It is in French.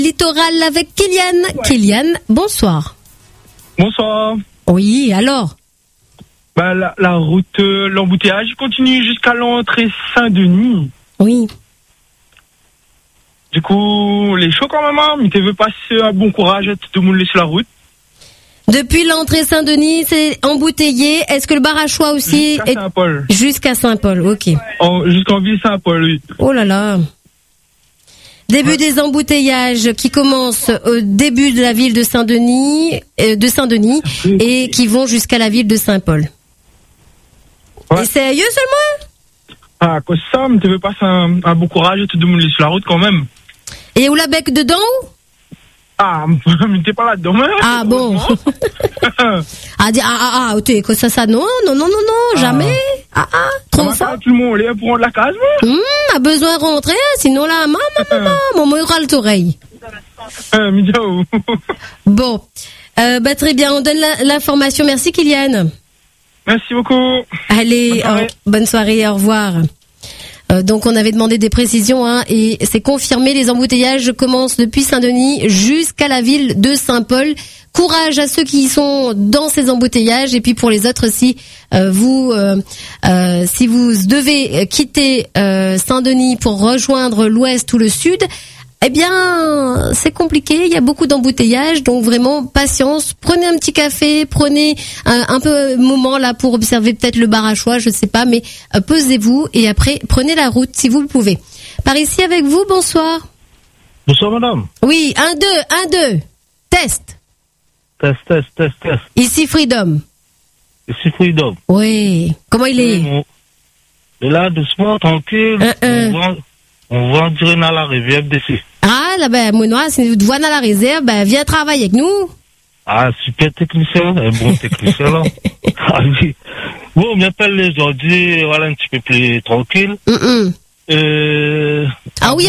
Littoral avec Kylian. Ouais. Kylian, bonsoir. Bonsoir. Oui, alors la route, l'embouteillage continue jusqu'à l'entrée Saint-Denis. Oui. Du coup, les chauds quand même, hein, mais tu veux passer un bon courage à tout le monde sur la route. Depuis l'entrée Saint-Denis, c'est embouteillé. Est-ce que le bar à choix aussi jusqu'à Saint-Paul. Jusqu'à Saint-Paul, ok. Jusqu'en ville Saint-Paul, oui. Oh là là. Début des embouteillages qui commencent au début de la ville de Saint-Denis, et qui vont jusqu'à la ville de Saint-Paul. Ouais. Et c'est ailleurs seulement? Ah, quoi ça, mais tu veux passer un bon courage et tout le monde sur la route quand même. Et où la bec dedans? Ah, mais t'es pas là-dedans. Ah bon. T'es que ça, non, jamais. Trop ça. Tout le monde, les pour rendre la case, a besoin de rentrer, sinon là, maman, il aura l'oreille. Bon, très bien, on donne l'information. Merci, Kylian. Merci beaucoup. Allez, bonne soirée, au revoir. Donc on avait demandé des précisions et c'est confirmé, les embouteillages commencent depuis Saint-Denis jusqu'à la ville de Saint-Paul. Courage à ceux qui sont dans ces embouteillages, et puis pour les autres, si vous devez quitter Saint-Denis pour rejoindre l'ouest ou le sud, eh bien c'est compliqué, il y a beaucoup d'embouteillages, donc vraiment patience, prenez un petit café, prenez un peu moment là pour observer peut-être le bar à choix, je sais pas, mais pesez-vous et après prenez la route si vous le pouvez. Par ici avec vous, bonsoir. Bonsoir madame. Oui, 1, 2, test. Test. Ici Freedom. Oui, comment il est? Et là, doucement, tranquille, on va en dire à la rivière d'ici. Ah, là, Mounois, si vous te voyez à la réserve, viens travailler avec nous. Ah, super technicien, un bon technicien, là. Ah oui. Bon, on m'appelle aujourd'hui, voilà, un petit peu plus tranquille. Ah oui,